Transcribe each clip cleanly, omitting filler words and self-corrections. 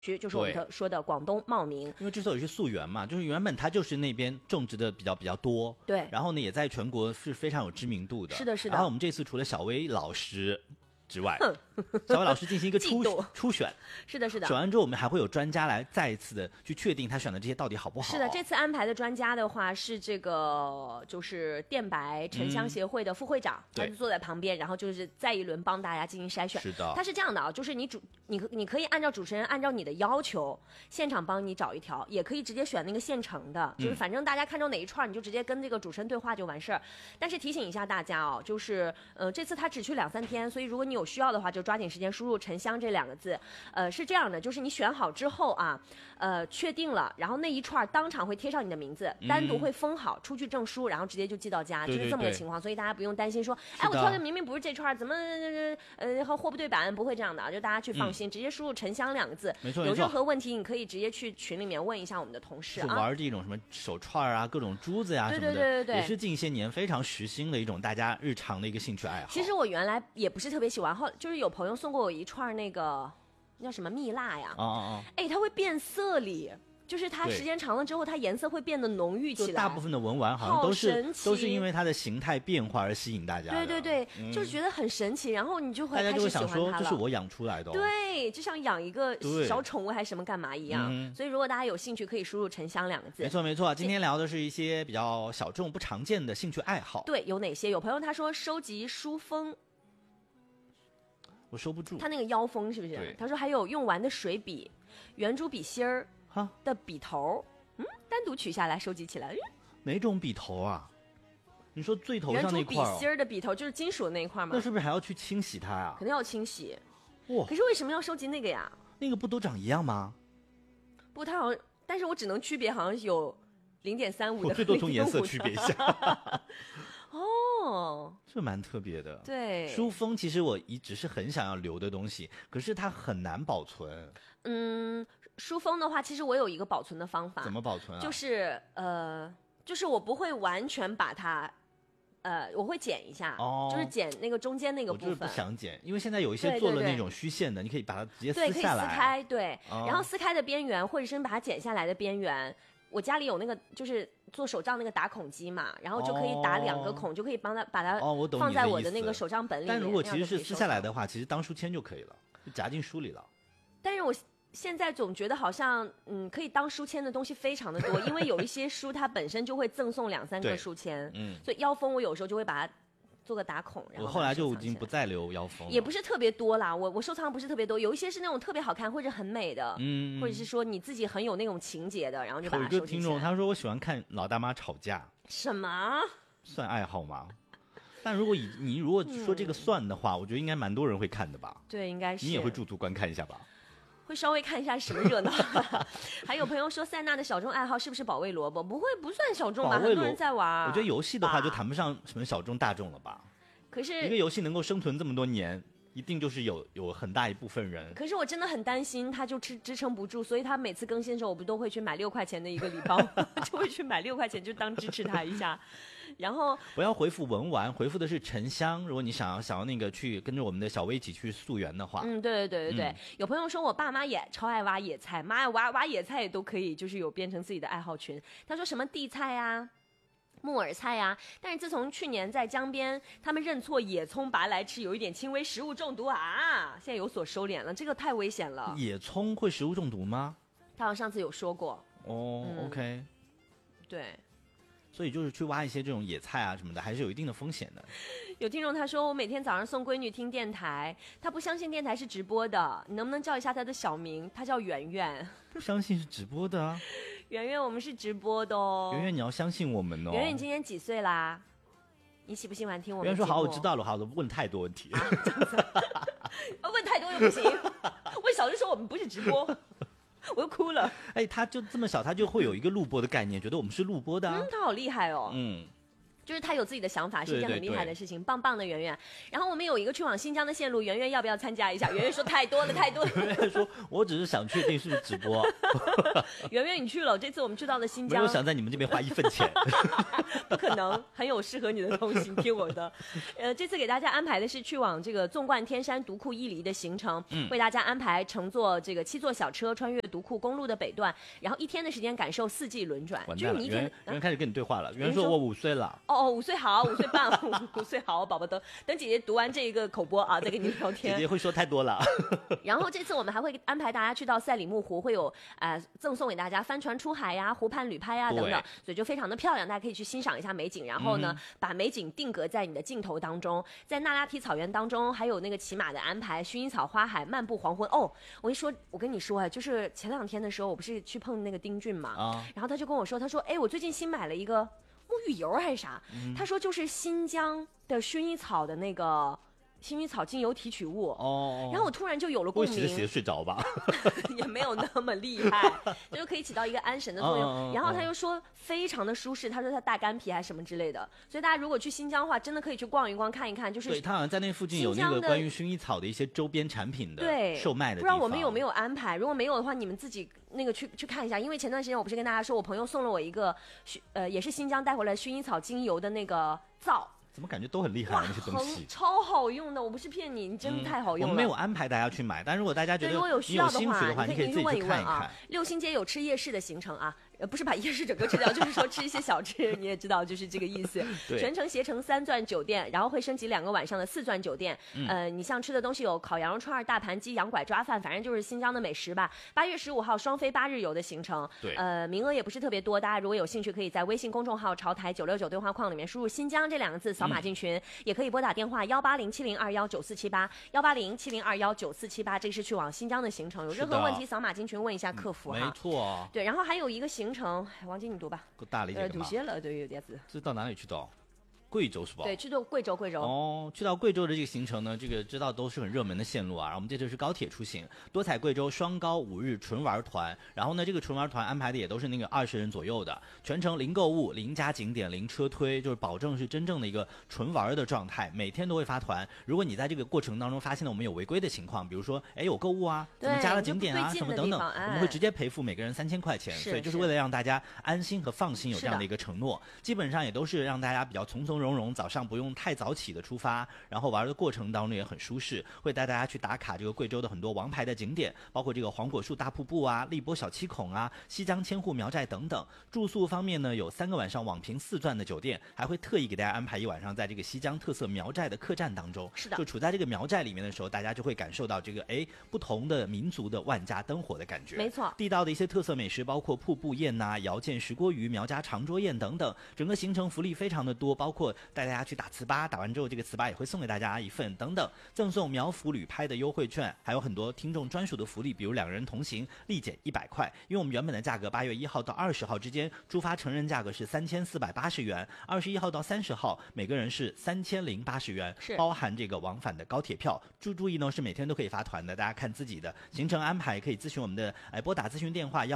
区，就是我们说的广东茂名。 因为之所以是溯源嘛，就是原本它就是那边种植的比较多， 对， 然后呢也在全国是非常有知名度的。 是的，是的。 然后我们这次除了小薇老师之外，小薇老师进行一个初选， 是的，是的。 选完之后，我们还会有专家来再一次的去确定他选的这些到底好不好。 是的，这次安排的专家的话是这个就是电白沉香协会的副会长，他就坐在旁边，然后就是再一轮帮大家进行筛选。 是的， 他是这样的啊，就是你可以按照主持人按照你的要求，现场帮你找一条，也可以直接选那个现成的，就是反正大家看中哪一串，你就直接跟这个主持人对话就完事儿。但是提醒一下大家哦，就是这次他只去2-3天，所以如果你有需要的话，就抓紧时间输入沉香这2个字。是这样的，就是你选好之后啊，确定了，然后那一串当场会贴上你的名字，单独会封好，出具证书，然后直接就寄到家，就是这么个情况。所以大家不用担心说，哎，我挑的明明不是这串，怎么货不对版，不会这样的，就大家去放心，直接输入沉香2个字。 没错， 有任何问题你可以直接去群里面问一下我们的同事啊。 玩这种什么手串啊，各种珠子呀什么的，也是近些年非常时兴的一种大家日常的一个兴趣爱好。 其实我原来也不是特别喜欢，就是有朋友送过我一串那个叫什么蜜蜡呀，哎，它会变色里。就是它时间长了之后，它颜色会变得浓郁起来。 大部分的文玩好像都是因为它的形态变化而吸引大家的。 对，就是觉得很神奇，然后你就会开始喜欢它了。大家就会想说，这是我养出来的。 对，就像养一个小宠物还是什么干嘛一样。所以如果大家有兴趣，可以输入沉香2个字。 没错。今天聊的是一些比较小众不常见的兴趣爱好。 对，有哪些？有朋友他说收集书封。 我收不住。 他那个腰封是不是？他说还有用完的水笔、圆珠笔芯儿的笔头，单独取下来收集起来。 哪种笔头啊？你说最头上那块？ 圆珠笔芯儿的笔头就是金属的那一块吗？ 那是不是还要去清洗它呀？ 肯定要清洗。 哇！ 可是为什么要收集那个呀？ 那个不都长一样吗？ 不，它好像，但是我只能区别好像有0.35的。 我最多从颜色区别一下。 哦， 这蛮特别的。 对， 书封其实我一直是很想要留的东西，可是它很难保存。 书封的话，其实我有一个保存的方法。 怎么保存啊？ 就是我不会完全把它，我会剪一下，就是剪那个中间那个部分。 我就是不想剪，因为现在有一些做了那种虚线的，你可以把它直接撕下来。 对，可以撕开，对，然后撕开的边缘，或者是把它剪下来的边缘。我家里有那个就是做手账那个打孔机嘛，然后就可以打2个孔，就可以把它放在我的那个手账本里面。 但如果其实是撕下来的话，其实当书签就可以了，就夹进书里了。 但是我现在总觉得好像可以当书签的东西非常的多，因为有一些书它本身就会赠送2-3个书签，所以腰封我有时候就会把它做个打孔。然后我后来就已经不再留腰封了， 也不是特别多啦，我收藏不是特别多，有一些是那种特别好看或者很美的，或者是说你自己很有那种情节的，然后就把它收集起来。 有一个听众他说我喜欢看老大妈吵架， 什么算爱好吗？但如果你如果说这个算的话，我觉得应该蛮多人会看的吧？ 对，应该是。 你也会驻足观看一下吧？ 会稍微看一下什么热闹。还有朋友说塞纳的小众爱好是不是保卫萝卜？不会，不算小众吧？很多人在玩。 我觉得游戏的话就谈不上什么小众大众了吧？ 可是一个游戏能够生存这么多年，一定就是有很大一部分人。 可是我真的很担心他就支撑不住，所以他每次更新的时候，我不都会去买6块钱的一个礼包，就会去买6块钱，就当支持他一下。然后不要回复文玩，回复的是沉香。如果你想要那个去跟着我们的小薇一起去溯源的话， 对。有朋友说我爸妈也超爱挖野菜，妈呀，挖野菜也都可以，就是有变成自己的爱好群。他说什么地菜啊。木耳菜啊，但是自从去年在江边，他们认错野葱拔来吃，有一点轻微食物中毒啊，现在有所收敛了，这个太危险了。 野葱会食物中毒吗？ 他好像上次有说过。 OK， 对。 所以就是去挖一些这种野菜啊什么的，还是有一定的风险的。 有听众他说，我每天早上送闺女听电台，她不相信电台是直播的，你能不能叫一下她的小名？她叫圆圆。 不相信是直播的啊？ 圆圆，我们是直播的哦。 圆圆，你要相信我们哦。 圆圆，你今年几岁啦？你喜不喜欢听我们？ 圆圆说好，我知道了。好的，问太多问题。 问太多又不行。问小就说我们不是直播。我又哭了。 他就这么小，他就会有一个录播的概念，觉得我们是录播的啊。 他好厉害哦。 就是他有自己的想法，是一件很厉害的事情，棒棒的圆圆。然后我们有一个去往新疆的线路，圆圆要不要参加一下？圆圆说太多了，太多了。 圆圆说，我只是想确定是不是直播。 圆圆你去了，这次我们去到了新疆， 没有想在你们这边花1分钱。 不可能，很有适合你的东西，听我的。这次给大家安排的是去往这个纵贯天山独库伊犁的行程，为大家安排乘坐这个7座小车穿越独库公路的北段，然后1天的时间感受4季轮转。就是你一天， 圆圆开始跟你对话了。圆圆说我5岁了。 哦，5岁好，5岁半，5岁好，宝宝等姐姐读完这个口播啊，再跟你聊天。 姐姐会说太多了。 然后这次我们还会安排大家去到赛里木湖，会有赠送给大家帆船出海呀、湖畔旅拍呀等等，所以就非常的漂亮，大家可以去欣赏一下美景。然后呢，把美景定格在你的镜头当中。在那拉提草原当中，还有那个骑马的安排，薰衣草花海，漫步黄昏。哦，我跟你说啊，就是前2天的时候，我不是去碰那个丁俊嘛，然后他就跟我说，他说，哎，我最近新买了一个沐浴油还是啥，他说就是新疆的薰衣草的那个薰衣草精油提取物然后我突然就有了共鸣。 不会洗着睡着吧？ 也没有那么厉害，就是可以起到一个安神的作用。然后他又说非常的舒适，他说他大干皮还是什么之类的，所以大家如果去新疆的话，真的可以去逛一逛看一看。就是对，他好像在那附近有那个关于薰衣草的一些周边产品的售卖的地方。 不知道我们有没有安排？如果没有的话，你们自己那个去看一下。因为前段时间我不是跟大家说，我朋友送了我一个也是新疆带回来薰衣草精油的那个皂。 怎么感觉都很厉害那些东西？ 超好用的，我不是骗你，你真的太好用了。 我们没有安排大家去买，但如果大家觉得如果有需要的话，你可以自己去看一看。 6星街有吃夜市的行程啊。不是把夜市整个吃掉，就是说吃一些小吃，你也知道，就是这个意思。全程携程3钻酒店，然后会升级2个晚上的4钻酒店。你像吃的东西有烤羊肉串、大盘鸡、羊拐抓饭，反正就是新疆的美食吧。8月15号双飞8日游的行程，名额也不是特别多，大家如果有兴趣，可以在微信公众号潮台969对话框里面输入新疆这2个字，扫码进群，也可以拨打电话18070219478，18070219478，这是去往新疆的行程。有任何问题，扫码进群问一下客服哈。 没错。 对，然后还有一个行程，王晶你读吧。 够大了一点嘛。 读些了，对，有点子。 这是到哪里去的？贵州是吧？ 对，去到贵州。 哦，去到贵州的这个行程呢，这个知道都是很热门的线路啊。我们这次是高铁出行，多彩贵州双高5日纯玩团。然后呢，这个纯玩团安排的也都是那个20人左右的，全程零购物、零加景点、零车推，就是保证是真正的一个纯玩的状态。每天都会发团，如果你在这个过程当中发现了我们有违规的情况，比如说有购物啊，怎么加了景点啊什么等等，我们会直接赔付每个人3000块钱。所以就是为了让大家安心和放心，有这样的一个承诺。基本上也都是让大家比较从从容容，早上不用太早起的出发，然后玩的过程当中也很舒适，会带大家去打卡这个贵州的很多王牌的景点，包括这个黄果树大瀑布啊、荔波小七孔啊、西江千户苗寨等等。住宿方面呢，有3个晚上网评4钻的酒店，还会特意给大家安排1晚上在这个西江特色苗寨的客栈当中。 是的， 就处在这个苗寨里面的时候，大家就会感受到这个不同的民族的万家灯火的感觉。 没错， 地道的一些特色美食，包括瀑布宴呐、瑶见石锅鱼、苗家长桌宴等等。整个行程福利非常的多，包括带大家去打糍粑，打完之后这个糍粑也会送给大家1份等等，赠送苗服旅拍的优惠券，还有很多听众专属的福利，比如2人同行立减100块。因为我们原本的价格8月1号到20号之间出发成人价格是3480元，21号到30号每个人是3080元，包含这个往返的高铁票。注意呢，是每天都可以发团的，大家看自己的行程安排，可以咨询我们的拨打咨询电话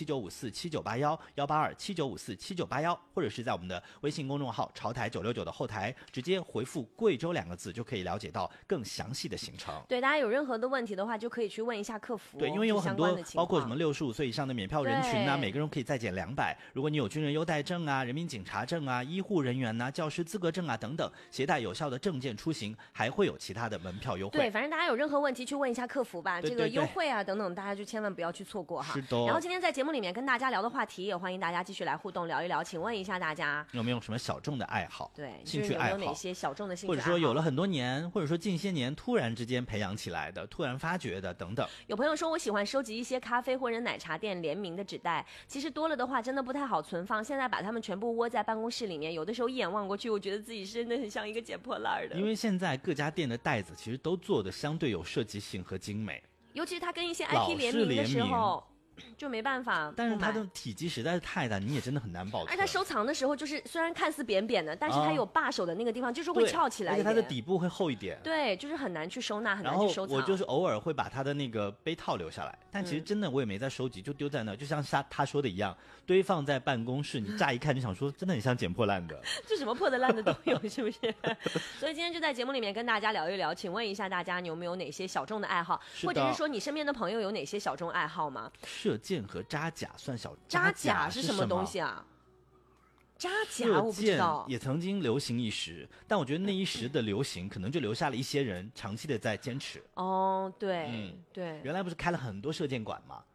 18279547981，18279547981，或者是在我们的微信公众号潮台969的后台直接回复贵州2个字，就可以了解到更详细的行程。 对，大家有任何的问题的话，就可以去问一下客服。 对，因为有很多包括什么65岁以上的免票人群啊，每个人可以再减200。如果你有军人优待证啊、人民警察证啊、医护人员啊、教师资格证啊等等，携带有效的证件出行，还会有其他的门票优惠。 对，反正大家有任何问题去问一下客服吧。这个优惠啊等等，大家就千万不要去错过哈。 是的。 然后今天在节目里面跟大家聊的话题，也欢迎大家继续来互动聊一聊。请问一下大家有没有什么小众的爱好？ 对， 兴趣爱好， 有哪些小众的兴趣爱好， 或者说有了很多年，或者说近些年突然之间培养起来的、突然发掘的等等。 有朋友说我喜欢收集一些咖啡或者奶茶店联名的纸袋，其实多了的话真的不太好存放，现在把它们全部窝在办公室里面，有的时候一眼望过去，我觉得自己真的很像一个捡破烂的。 因为现在各家店的袋子其实都做的相对有设计性和精美， 尤其是它跟一些 IP 联名的时候， 就没办法。 但是它的体积实在是太大，你也真的很难保存。 而它收藏的时候，就是虽然看似扁扁的，但是它有把手的那个地方，就是会翘起来， 而且它的底部会厚一点。 对，就是很难去收纳，很难去收藏。 然后我就是偶尔会把它的那个杯套留下来，但其实真的我也没在收集，就丢在那，就像他说的一样，堆放在办公室，你乍一看就想说，真的很像捡破烂的。 就什么破的烂的都有，是不是？所以今天就在节目里面跟大家聊一聊，请问一下大家，你有没有哪些小众的爱好，或者是说你身边的朋友有哪些小众爱好吗？ 射箭和扎甲算小？ 扎甲是什么东西啊？扎甲我不知道， 也曾经流行一时，但我觉得那一时的流行可能就留下了一些人长期的在坚持。 哦，对，对， 原来不是开了很多射箭馆吗？